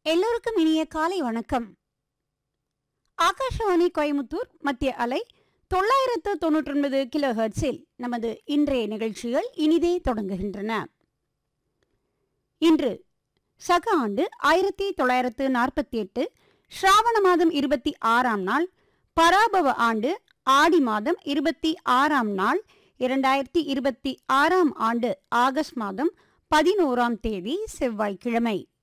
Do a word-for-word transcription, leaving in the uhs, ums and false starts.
எல்லோருக்கும் இனிய காலை வணக்கம். ஆகாஷவாணி கோயமுத்தூர் மத்திய அலை தொள்ளாயிரத்து தொன்னூற்றி ஒன்பது கிலோ ஹெர்ட்ஸில் நமது இன்றைய நிகழ்ச்சிகள் இனிதே தொடங்குகின்றன. இன்று சக ஆண்டு ஆயிரத்தி தொள்ளாயிரத்து நாற்பத்தி எட்டு ஸ்ராவண மாதம் இருபத்தி ஆறாம் நாள், பராபவ ஆண்டு ஆடி மாதம் இருபத்தி ஆறாம் நாள், இரண்டாயிரத்தி இருபத்தி ஆறாம் ஆண்டு ஆகஸ்ட் மாதம் பதினோராம் தேதி செவ்வாய்க்கிழமை.